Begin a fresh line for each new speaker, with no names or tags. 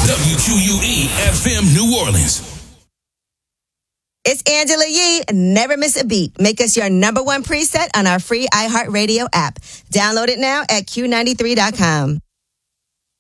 WQUE FM New Orleans.
It's Angela Yee. Never miss a beat. Make us your number one preset on our free iHeartRadio app. Download it now at Q93.com.